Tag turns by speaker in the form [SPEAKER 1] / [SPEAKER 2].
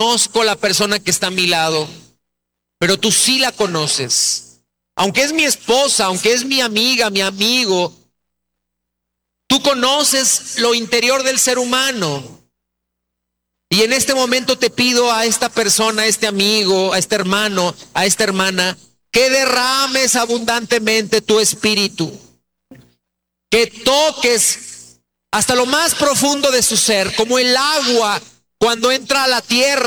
[SPEAKER 1] conozco la persona que está a mi lado, pero tú sí la conoces. Aunque es mi esposa, aunque es mi amiga, mi amigo, tú conoces lo interior del ser humano. Y en este momento te pido a esta persona, a este amigo, a este hermano, a esta hermana, que derrames abundantemente tu espíritu, que toques hasta lo más profundo de su ser, como el agua cuando entra a la tierra